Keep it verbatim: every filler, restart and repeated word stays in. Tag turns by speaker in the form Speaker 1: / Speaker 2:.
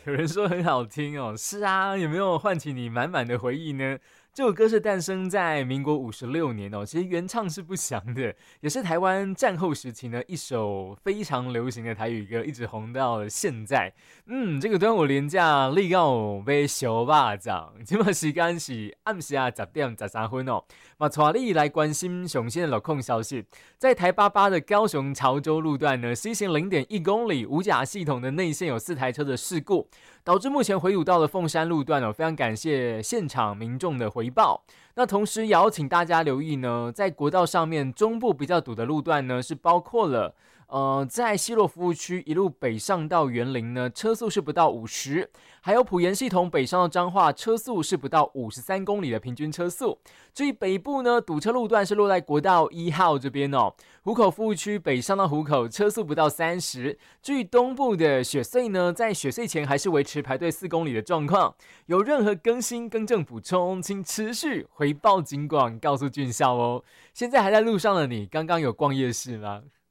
Speaker 1: 有人说很好听哦，是啊，有没有唤起你满满的回忆呢？这首歌是诞生在民国五十六年哦，其实原唱是不详的，也是台湾战后时期呢一首非常流行的台语歌，一直红到了现在。嗯，这个端午连假你有被小巴掌，今麦时间是暗时啊十点十三分哦。马带你来关心雄县的路况消息，在台八八的高雄潮州路段呢，西行零点一公里，无甲系统的内线有四台车的事故，导致目前回堵到了凤山路段哦。非常感谢现场民众的回报。那同时也要请大家留意呢，在国道上面中部比较堵的路段呢，是包括了呃，在西螺服务区一路北上到园林呢，车速是不到五十，还有埔盐系统北上到彰化，车速是不到五十三公里的平均车速。至于北部呢，堵车路段是落在国道一号这边哦，湖口服务区北上到湖口，车速不到三十。至于东部的雪隧呢，在雪隧前还是维持排队四公里的状况。有任何更新更正补充，请持续回报警广告诉俊孝哦。现在还在路上的你，刚刚有逛夜市吗？